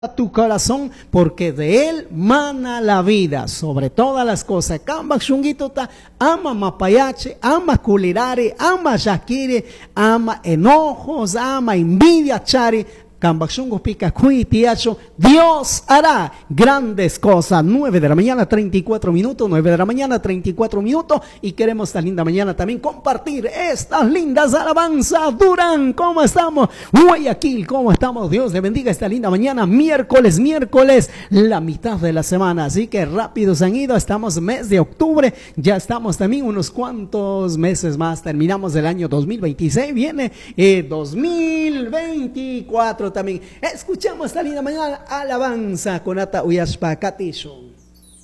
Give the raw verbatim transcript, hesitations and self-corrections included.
tu corazón, porque de él mana la vida, sobre todas las cosas. Kamba shungitota, ama mapayache, ama culirare, ama shakire, ama enojos, ama envidia chari. Dios hará grandes cosas. Nueve de la mañana, treinta y cuatro minutos. Nueve de la mañana, treinta y cuatro minutos. Y queremos esta linda mañana también compartir estas lindas alabanzas. Durán, ¿cómo estamos? Guayaquil, ¿cómo estamos? Dios le bendiga esta linda mañana. Miércoles, miércoles, la mitad de la semana. Así que rápido se han ido. Estamos mes de octubre. Ya estamos también unos cuantos meses más. Terminamos el año dos mil veintiséis. Viene eh, dos mil veinticuatro. También escuchamos esta linda mañana alabanza con Ata Uyashpa Katisho.